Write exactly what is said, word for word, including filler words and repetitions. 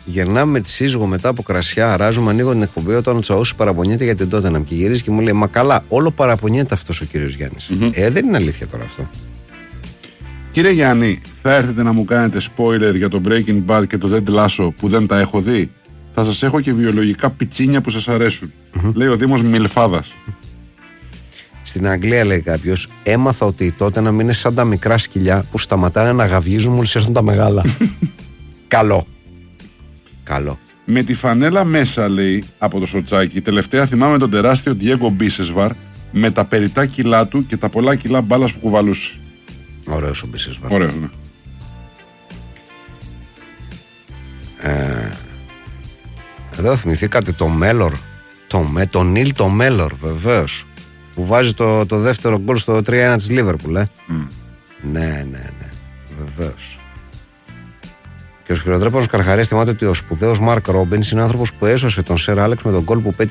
Γυρνάμε με τη σύζυγο μετά από κρασιά, αράζουμε, ανοίγω την εκπομπή όταν ο Τσαούσης παραπονιέται για την Τότεναμ και γυρίζει και μου λέει: Μα καλά, όλο παραπονιέται αυτός ο κύριος Γιάννης. Mm-hmm. Ε, δεν είναι αλήθεια τώρα αυτό. Κύριε Γιάννη, θα έρθετε να μου κάνετε spoiler για το Breaking Bad και το Ted Lasso που δεν τα έχω δει? Θα σας έχω και βιολογικά πιτσίνια που σας αρέσουν. Mm-hmm. Λέει ο Δήμος Μιλφάδας. Στην Αγγλία, λέει κάποιος, έμαθα ότι τότε να μην είναι σαν τα μικρά σκυλιά που σταματάνε να γαβγίζουν μόλις έρθουν τα μεγάλα. Καλό. Καλό. Με τη φανέλα μέσα, λέει, από το σοτσάκι, τελευταία θυμάμαι τον τεράστιο Διέγκο Μπίσεσβαρ με τα περιτά κιλά του και τα πολλά κιλά μπάλας που κουβαλούσε. Ωραίος ο Μπίσεσβαρ. Ωραίος, ναι. Ε, εδώ θυμηθήκατε το Μέλορ. Το, με, το Νίλ το Μέλορ, βεβαίως. Που βάζει το, το δεύτερο γκολ στο τρία ένα της Λίβερπουλ, ε. Mm. Ναι, ναι, ναι. Βεβαίως. Και ο Σφυροδρέπανος Καρχαρίας θυμάται ότι ο σπουδαίος Μαρκ Ρόμπινς είναι άνθρωπος που έσωσε τον Σερ Άλεξ με τον γκολ που πέτυχε